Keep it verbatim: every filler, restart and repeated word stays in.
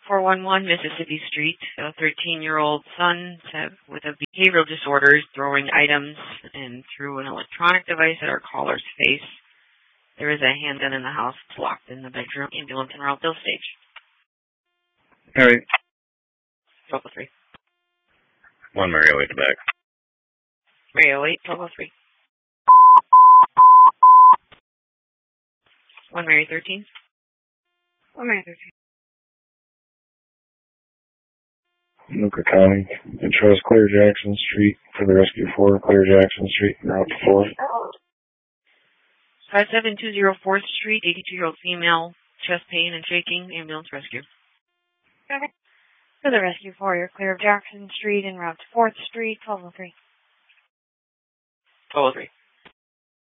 four one one Mississippi Street. A thirteen-year-old son with a behavioral disorders throwing items and threw an electronic device at our caller's face. There is a handgun in the house. It's locked in the bedroom. Ambulance en route, Bill Stage. All right. twelve oh three. One Mary oh eight to back. Mary oh eight, twelve oh three. One Mary thirteen. One Mary thirteen. Luca County. Controls clear Jackson Street for the rescue four. Clear Jackson Street and route to four. five seven two zero fourth Street, eighty-two-year-old female, chest pain and shaking, ambulance rescue. Okay. For the rescue four, you're clear of Jackson Street and route to fourth Street, twelve oh three. twelve oh three.